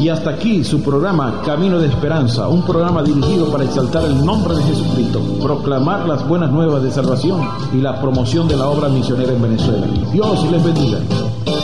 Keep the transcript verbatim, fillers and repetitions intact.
Y hasta aquí su programa Camino de Esperanza, un programa dirigido para exaltar el nombre de Jesucristo, proclamar las buenas nuevas de salvación y la promoción de la obra misionera en Venezuela. Dios les bendiga.